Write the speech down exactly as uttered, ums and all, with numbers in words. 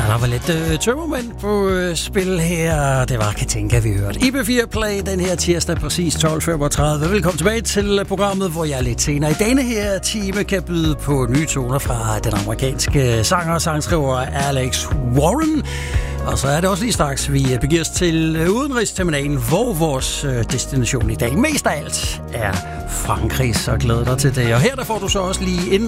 der var lidt øh, tømmermænd på øh, spil her. Det var Katinka, vi hørte. I B fire Play den her tirsdag præcis tolv femogtredive. Velkommen tilbage til programmet, hvor jeg lidt senere i denne her time kan byde på nye toner fra den amerikanske sanger og sangskriver Alex Warren. Og så er det også lige straks, vi begiver os til udenrigsterminalen, hvor vores destination i dag mest af alt er Frankrig. Så glæder dig til det. Og her der får du så også lige en